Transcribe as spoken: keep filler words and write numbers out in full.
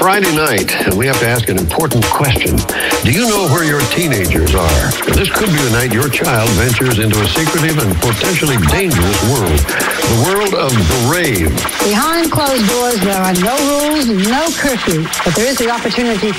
Friday night, and we have to ask an important question. Do you know where your teenagers are? This could be the night your child ventures into a secretive and potentially dangerous world. The world of the rave. Behind closed doors, there are no rules, no curfew, but there is the opportunity